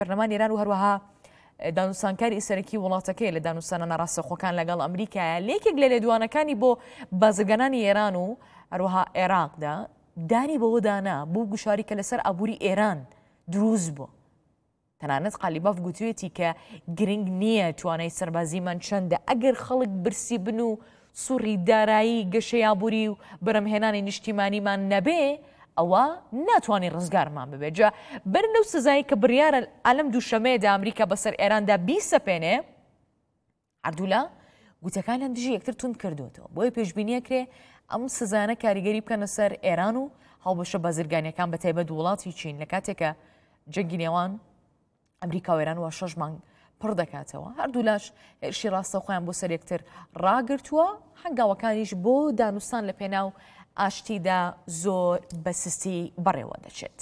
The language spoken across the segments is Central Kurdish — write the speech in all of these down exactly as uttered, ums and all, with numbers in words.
بەرنامەی ئێران و هەروەها دانوستانکاری سەرەکی وڵاتەکەی لە دانوستانە ناڕاستەخۆکان لەگەڵ ئەمریکایە. لێکێک لە لێدوانەکانی بۆ بازرگانانی ئێران و هەروەها عێراقدا دانی بەوەدانا بۆ گوشاری کە لەسەر ئابووری ئێران دروست بووە. تەنانەت قالیباف گوتوێتی کە گرنگ نییە توانای سەربازیمان چەندە ئەگەر خەڵک برسی بن و سوڕی دارایی گەشەی ئابووری و بەرەمهێنانی نیشتیمانیمان نەبێ ئەوە ناتوانین ڕزگارمان ببێت. جا بەر لەو سزایی کە بڕیارە ئەلەم دووشەمەیەدا ئەمریکا بەسەر ئێراندا بیسەپێنێ، عەبدوڵا گوتەکانیان دژی یەکتر توند کردوێتەوە. بۆیە پێشبینیەکرێ ئەم سزانە کاریگەری بکەنە سەر ئێران و هەڵبەشە بازرگانیەکان بەتایبەت وڵاتی چین لە کاتێکە جەنگی نێوان ئەمریکا و ئێران وە شەش مانگ پڕ دەکاتەوە. هەردوولاش هێرشی ڕاستەوخۆیان بۆ سەر یەکتر ڕاگرتووە، هەنگاوەکانیش بۆ دانوستان لە پێناو ئاشتیدا زۆر بەسستی بەڕێوە دەچێت.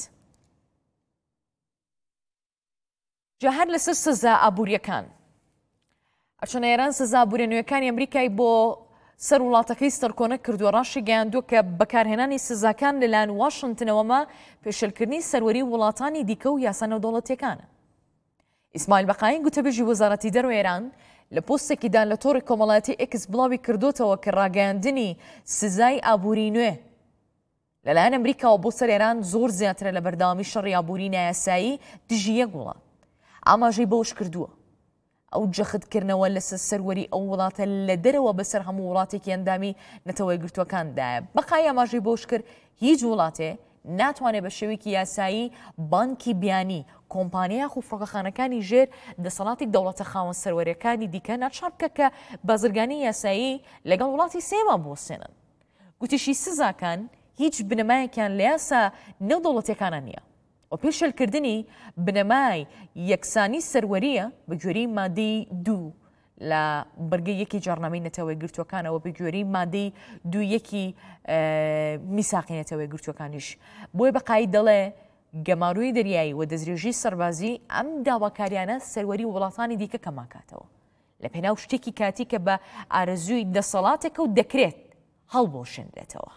جا هەر لەسەر سزا ئابووریەکان، ئەچۆن ئێران سزا ئابووریە نوێیەکانی ئەمریکای بۆ سەر وڵاتەکەی سەرکۆنە کردووە، ڕاشی گەیاندووە کە بەکارهێنانی سزاکان لەلایەن واشنتنەوەمە پێشێلکردنی سەروەری وڵاتانی دیکە و یاسا نێودەوڵەتیەکانە. ئیسماعیل بەقاین گوتەبێژی وەزارەتی دەرەوەی ئێران لە پۆستێکیدا لە تۆڕی کۆمەڵایەتی ئێکس بڵاوی کردوتەوە کە ڕاگەیاندنی سزای ئابووری نوێ لەلایەن ئەمریکاوە بۆ سەر ئێران زۆر زیاترە لە بەردەوامی شەڕی ئابووری نایاسایی دژی یەک وڵات. ئاماژەی بەوەش کردووە ئەو جەختکردنەوە لەسەر سەروەری ئەو وڵاتە لە دەرەوە بەسەر هەموو وڵاتێکی ئەندامی نەتەوە یەکگرتووەکاندایە. بەقای ئاماژەی بەوەش کرد هیچ وڵاتێ ناتوانێت بە شێوەیەکی یاسایی بانکی بیانی کۆمپانیا و فڕۆکەخانەکانی ژێر دەسەڵاتی دەوڵەتە خاوەن سەروەریەکانی دیکە ناچار بکە کە بازرگانی یاسایی لەگەڵ وڵاتی سێمان بوەستێنن. گوتیشی سزاکان هیچ بنەمایەکیان لە یاسا نێودەوڵەتیەکانە نییە و پێشێلکردنی بنەمای یەکسانی سەروەریە بە گوێرەی مادەی دوو لە بەرگەی یەکی جارنامەی نەتەوە یەکگرتووەکانەوە بە گوێرەی مادەی دوو یەکی میساقی نەتەوە یەکگرتووەکانیش. بۆیە بەقای دەڵێ گەماروی دەریایی و دەستدرێژی سەربازی ئەم داواکاریانە سەروەری وڵاتانی دیکە کەماکاتەوە لە پێناو شتێکی کاتی کە بە ئارەزووی دەسەڵاتێکە و دەکرێت هەڵبۆشێنرێتەوە.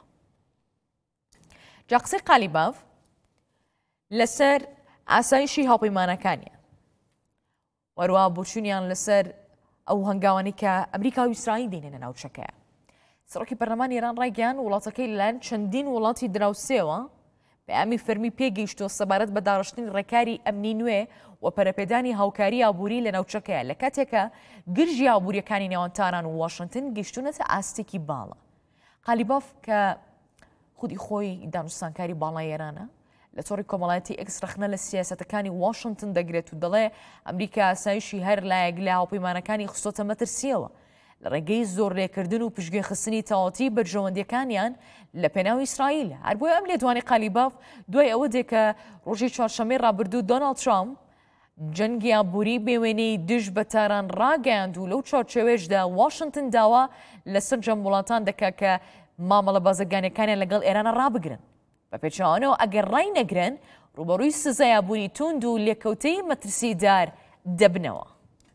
جا قسەی قالیباف لەسەر ئاسایشی هاوپەیمانەکانیە وەروە بۆچوونیان لەسەر ئەو هەنگاوانی کە ئەمریکا و ئیسرائیل دێنێنە ناوچەکەیە. سەرۆکی پەرلەمانی ئێران ڕایگەیاند وڵاتەکەی لەلایەن چەندین وڵاتی دراوسێوە پەیامی فەرمی پێگەیشتووە سەبارەت بە داڕشتنی ڕێکاری ئەمنی نوێ و پەرەپێدانی هاوکاری ئابووری لە ناوچەکەیە لە کاتێکە گرژی ئابووریەکانی نێوان تاران و واشنتن گەیشتونەتە ئاستێکی باڵە. قالیباف کە خودی خۆی دانوستانکاری باڵای ئێرانە لە تۆڕی کۆمەڵایەتی ئێکس ڕەخنە لە سیاسەتەکانی واشنتن دەگرێت و دەڵێ ئەمریکا ئاسایشی هەر لایەک لە هاوپەیمانەکانی خستۆتە مەترسیەوە لە ڕێگەی زۆر لێکردن و پشتگوێ خستنی تەواوەتی بەرژەوەندیەکانیان لە پێناو ئیسرائیل. هەر بۆیە ئەم لێدوانی قالیباف دوای ئەوە دێ کە ڕۆژی چوارشەمەی ڕابردوو دۆناڵد ترامپ جەنگی ئابووری بێوێنەی دژ بە تاران ڕاگەیاند و لەو چارچێوێژدا واشنتن داوا لەسەر جەم وڵاتان دەکا کە مامەڵە بازرگانیەکانیان لەگەڵ ئێرانە ڕابگرن بە پێچەوانەوە ئەگەر ڕای نەگرن ڕوبەڕووی سزای ئابووری توند و لێکەوتەی مەترسیدار دەبنەوە.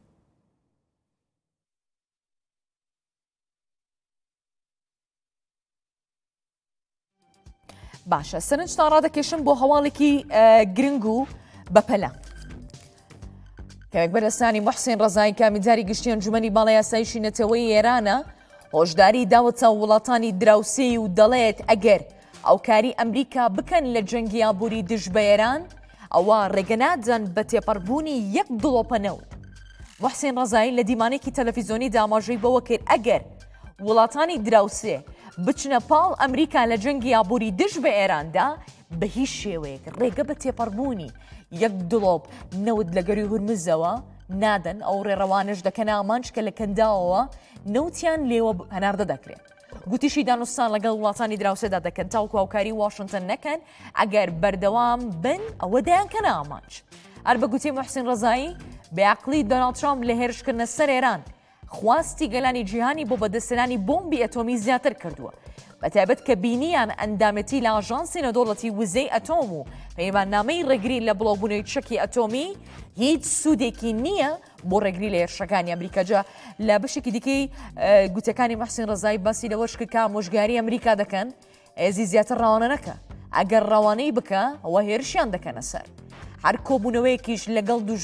باشە سەرنج تا ڕادەکێشم بۆ هەواڵێکی گرنگ و بەپەلە. کەمێک بەرەستانی موحسین ڕەزایی کامیداری گشتی ئەنجومەنی باڵای یاساییشی نەتەوەی ئێرانە هۆشداری داوەتە وڵاتانی دراوسێ و دەڵێت ئەگەر ئەوکاری ئەمریکا بکەن لە جەنگی ئابووری دژ بە ئێران ئەوە ڕێگەنادەن بە تێپەڕبوونی یەک دڵۆپەنەوت. موحسین ڕەزایی لە دیمانێکی تەلەڤیزۆنی داماژەی بەوە کرد ئەگەر وڵاتانی دراوسێ بچنە پاڵ ئەمریکا لە جەنگی ئابووری دژ بە ئێراندا بە هیچ شێوەیەک ڕێگە بە تێپەڕبوونی یەک دڵۆپ نەوت لە گەری هورمزەوە نادەن. ئەو ڕێڕەوانش دەکەن ئامانچکە لە کەنداوەوە نەوتیان لێوە هەناردە دەکرێت. گوتیشی دانوستان لەگەڵ وڵاتانی دراوسێدا دەکەن تاوکو هاوکاری واشنتن نەکەن ئەگەر بەردەوام بن ئەوە دەیانکەنە ئامانج. هەر بە گوتی موحسین ڕەزایی بەعقلی دۆناڵد ترامپ لە هێرشکردنە سەر ئێران خواستی گەلانی جیهانی بۆ بەدەستێنانی بۆمبی ئەتۆمی زیاتر کردووە بەتایبەت کە بینیان ئەندامەتی لە ئاژانسی نەودەوڵەتی وزەی ئەتۆم و پەیماننامەی ڕێگری لە بڵاوبوونەوەی چەکی ئەتۆمی هیچ سوودێکی نییە بۆ ڕێگری لە هێرشەکانی ئەمریکا. جا لە بەشێکی دیکەی گوتەکانی موحسین ڕەزایی باسی لەوەش کرد کە ئامۆژگاری ئەمریکا دەکەن ئێزی زیاتر ڕەوانە نەکە ئەگەر ڕەوانەی بکە ئەوە هێرشیان دەکەنە سەر هەر کۆبوونەوەیەکیش لەگەڵ دوژ